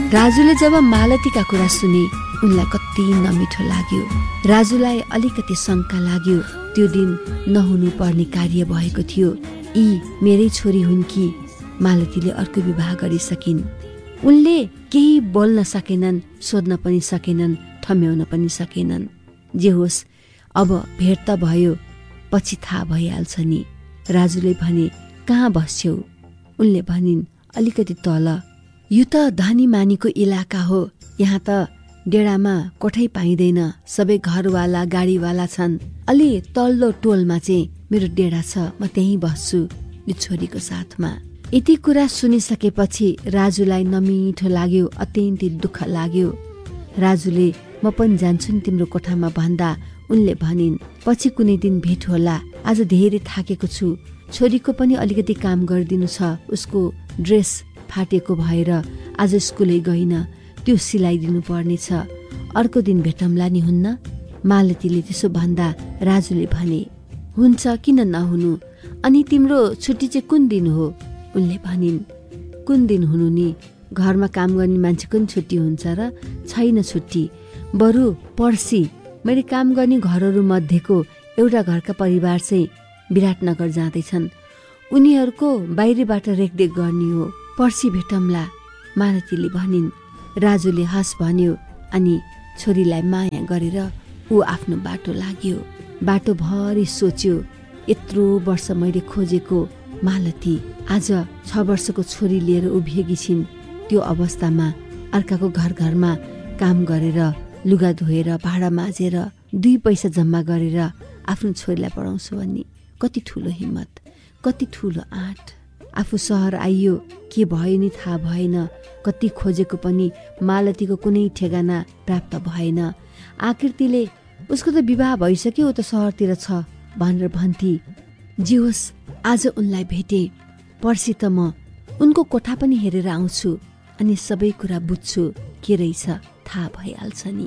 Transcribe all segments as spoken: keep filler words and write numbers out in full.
राजुले जब मालतीका कुरा सुने उनलाई कति नमिठो लाग्यो। राजुलाई अलिकति शङ्का लाग्यो। त्यो दिन नहुनु पर्ने कार्य भएको थियो। यी मेरै छोरी हुन् कि? मालतीले अर्को विवाह गरिसकिन्। उनले केही बोल्न सकेनन्, सोध्न पनि सकेनन्, थम्याउन पनि सकेनन्। जे होस्, अब भेट त भयो, पछि थाहा भइहाल्छ नि। राजुले भने, कहाँ बस्छौ? उनले भनिन्, अलिकति तल। यो त धनी मानीको इलाका हो, यहाँ त डेरामा कोठै पाइँदैन, सबै घरवाला गाडीवाला छन्। अलि तल्लो टोलमा चाहिँ मेरो डेरा छ, म त्यहीँ बस्छु यो छोरीको साथमा। यति कुरा सुनिसकेपछि राजुलाई नमिठो लाग्यो, अत्यन्तै दुःख लाग्यो। राजुले, म पनि जान्छु नि तिम्रो कोठामा भन्दा उनले भनिन्, पछि कुनै दिन भेट होला, आज धेरै थाकेको छु। छोरीको पनि अलिकति काम गरिदिनु छ, उसको ड्रेस फाटेको भएर आज स्कुलै गइन, त्यो सिलाइदिनु पर्नेछ। अर्को दिन भेटौँला नि हुन्न? मालतीले त्यसो भन्दा राजुले भने, हुन्छ, किन नहुनु। अनि तिम्रो छुट्टी चाहिँ कुन दिन हो? उनले भनिन्, कुन दिन हुनु नि, घरमा काम गर्ने मान्छेको नि छुट्टी हुन्छ र? छैन छुट्टी, बरु पर्सि मैले काम गर्ने घरहरू मध्येको एउटा घरका परिवार चाहिँ विराटनगर जाँदैछन्। उनीहरूको बाहिरबाट रेखदेख गर्ने हो, पर्सि भेटौँला, मालतीले भनिन्। राजुले हस भन्यो अनि छोरीलाई माया गरेर ऊ आफ्नो बाटो लाग्यो। बाटोभरि सोच्यो, यत्रो वर्ष मैले खोजेको मालती आज छ वर्षको छोरी लिएर उभिएकी छिन्। त्यो अवस्थामा अर्काको घर घरमा काम गरेर, लुगा धोएर, भाडा माझेर, दुई पैसा जम्मा गरेर आफ्नो छोरीलाई पढाउँछु भन्ने कति ठुलो हिम्मत, कति ठुलो आँट। आफू सहर आइयो, के भयो नि थाहा भएन। कति खोजेको पनि मालतीको कुनै ठेगाना प्राप्त भएन। आकृतिले उसको त विवाह भइसक्यो, ऊ त सहरतिर छ भनेर भन्थे। जे होस्, आज उनलाई भेटे, पर्सि त म उनको कोठा पनि हेरेर आउँछु अनि सबै कुरा बुझ्छु, के रहेछ थाहा भइहाल्छ नि।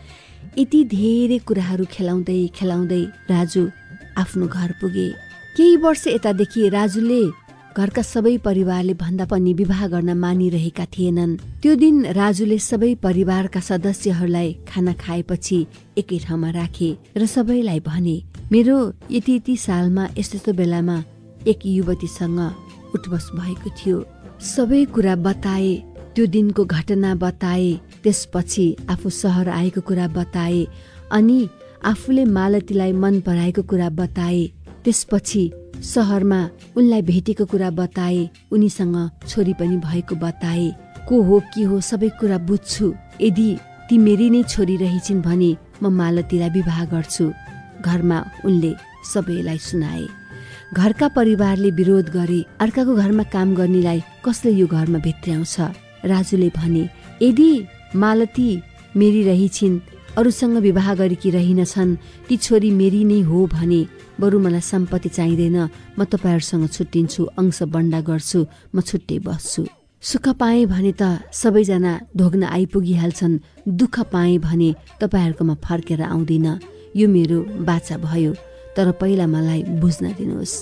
यति धेरै कुराहरू खेलाउँदै खेलाउँदै राजु आफ्नो घर पुगे। केही वर्ष यतादेखि राजुले घरका सबै परिवारले भन्दा पनि विवाह गर्न मानिरहेका थिएनन्। त्यो दिन राजुले सबै परिवारका सदस्यहरूलाई खाना खाएपछि एकै ठाउँमा राखे र सबैलाई भने, मेरो यति यति सालमा यस्तो यस्तो बेलामा एक युवतीसँग उठबस भएको थियो। सबै कुरा बताए, त्यो दिनको घटना बताए। त्यसपछि आफू सहर आएको कुरा बताए अनि आफूले मालतीलाई मन पराएको कुरा बताए। त्यसपछि सहरमा उनलाई भेटेको कुरा बताए, उनीसँग छोरी पनि भएको बताए। को हो के हो सबै कुरा बुझ्छु, यदि ती मेरी नै छोरी रहेछिन् भने म मालतीलाई विवाह गर्छु। घरमा उनले सबैलाई सुनाए। घरका परिवारले विरोध गरे, अर्काको घरमा काम गर्नेलाई कसले यो घरमा भित्र्याउँछ। राजुले भने, यदि मालती मेरी रहिछिन्, अरूसँग विवाह गरेकी रहिनछन्, ती छोरी मेरी नै हो भने बरु मलाई सम्पत्ति चाहिँदैन, म तपाईँहरूसँग छुट्टिन्छु, अंश बन्डा गर्छु, म छुट्टै बस्छु। सुख पाएँ भने त सबैजना ढोग्न आइपुगिहाल्छन्, दुःख पाएँ भने तपाईँहरूकोमा फर्केर आउँदिन। यो मेरो बाचा भयो, तर पहिला मलाई बुझ्न दिनुहोस्।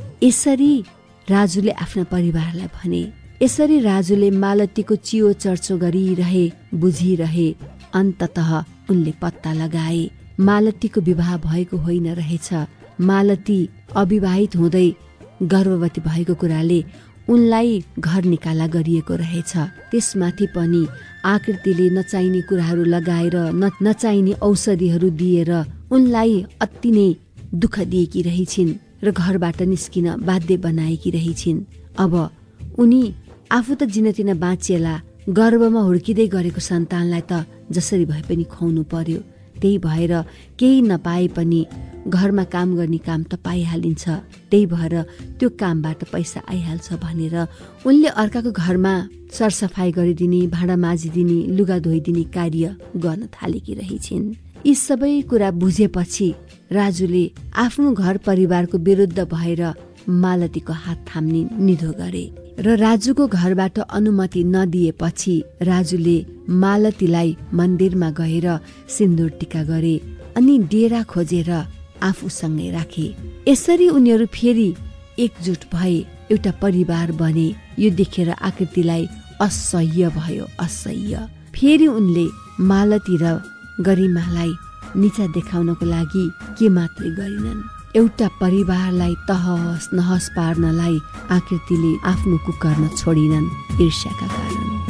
यसरी राजुले आफ्ना परिवारलाई भने। यसरी राजुले मालतीको चियो चर्चो गरिरहे, बुझिरहे। अन्ततः उनले पत्ता लगाए, मालतीको विवाह भएको होइन रहेछ। मालती अविवाहित हुँदै गर्भवती भएको कुराले उनलाई घर निकाला गरिएको रहेछ। त्यसमाथि पनि आकृतिले नचाहिने कुराहरू लगाएर, न नचाहिने औषधिहरू दिएर उनलाई अति नै दुःख दिएकी रहेछिन् र घरबाट निस्किन बाध्य बनाएकी रहेछिन्। अब उनी आफू त जिनतिन बाँचिएला, गर्भमा हुर्किँदै गरेको सन्तानलाई त जसरी भए पनि खुवाउनु पर्यो। त्यही भएर केही नपाए पनि घरमा काम गर्ने काम त पाइहालिन्छ, त्यही भएर त्यो कामबाट पैसा आइहाल्छ भनेर उनले अर्काको घरमा सरसफाइ गरिदिने, भाँडा माझिदिने, लुगा धोइदिने कार्य गर्न थालेकी रहेछिन्। यी सबै कुरा बुझेपछि राजुले आफ्नो घर परिवारको विरुद्ध भएर मालतीको हात थाम्ने निधो गरे र राजुको घरबाट अनुमति नदिएपछि राजुले मालतीलाई मन्दिरमा गएर सिन्दुर टीका गरे अनि डेरा खोजेर आफूसँगै राखे। यसरी उनीहरू फेरि एकजुट भए, एउटा परिवार बने। यो देखेर आकृतिलाई असह्य भयो, असह्य। फेरि उनले मालती र गरिमालाई निचा देखाउनको लागि के मात्रै गरिनन्, एउटा परिवारलाई तहस नहस पार्नलाई आकृतिले आफ्नो कुकर्म छोडिनन् ईर्ष्याका कारण।